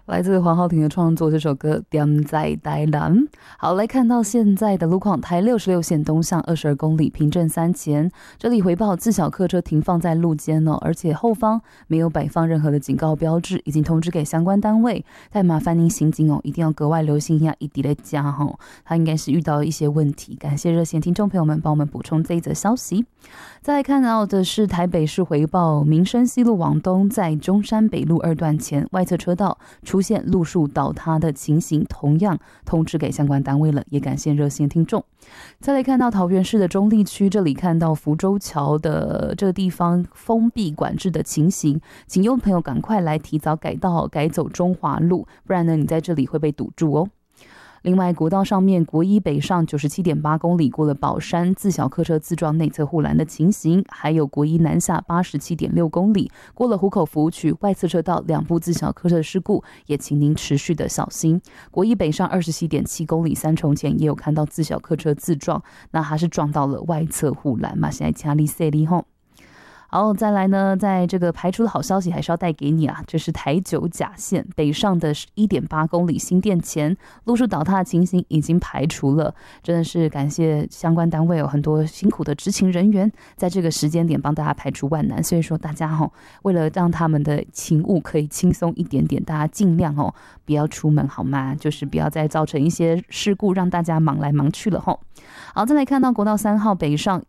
来自黄浩庭的创作，这首歌《点在台南》。好，来看到现在的路况，台66线东向22公里，平镇3前，这里回报自小客车停放在路肩哦，而且后方没有摆放任何的警告标志，已经通知给相关单位。但麻烦您行经哦，一定要格外留心一下一地的家哦，他应该是遇到一些问题。感谢热线听众朋友们帮我们补充这一则消息。再来看到的是台北市回报，民生西路往东，在中山北路2段前外侧车道出现路树倒塌的情形，同样通知给相关单位了，也感谢热线听众。再来看到桃园市的中坜区，这里看到福州桥的这个地方封闭管制的情形，请用朋友赶快来提早改道，改走中华路，不然呢你在这里会被堵住哦。另外，国道上面国一北上 97.8 公里过了宝山自小客车自撞内侧护栏的情形，还有国一南下 87.6 公里过了湖口服务区外侧车道2部自小客车的事故，也请您持续的小心。国一北上 27.7 公里三重前也有看到自小客车自撞，那还是撞到了外侧护栏嘛，现在加力塞力吼。好，再来呢，在这个排除的好消息还是要带给你啊，这是台九甲线北上的 1.8 公里新店前路树倒塌的情形已经排除了，真的是感谢相关单位有很多辛苦的执勤人员，在这个时间点帮大家排除万难。所以说大家为了让他们的勤务可以轻松一点点，大家尽量不要出门好吗？就是不要再造成一些事故，让大家忙来忙去了吼。好，再来看到国道3号北上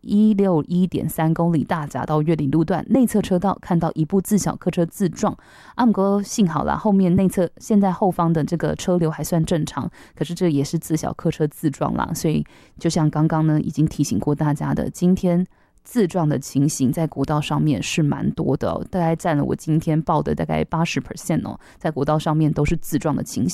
161.3 公里大甲到月岭路段内侧车道看到一部自小客车自撞，不过幸好啦，后面内侧现在后方的这个车流还算正常，可是这也是自小客车自撞啦，所以就像刚刚呢已经提醒过大家的，今天自撞的情形在国道上面是蛮多的大概占了我今天报的大概 80% 在国道上面都是自撞的情形。